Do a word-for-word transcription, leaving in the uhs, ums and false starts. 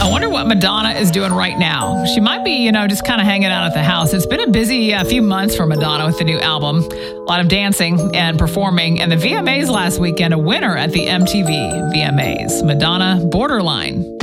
I wonder what Madonna is doing right now. She might be, you know, just kind of hanging out at the house. It's been a busy uh, few months for Madonna with the new album. A lot of dancing and performing. And the V M As last weekend, a winner at the M T V V M As. Madonna, Borderline.